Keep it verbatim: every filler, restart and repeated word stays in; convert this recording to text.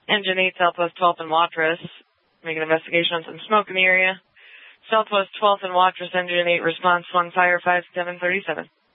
Engine eight, Southwest twelfth and Watrous. Make an investigation on some smoke in the area. Southwest twelfth and Watrous, Engine eight, response one, fire five seven thirty-seven.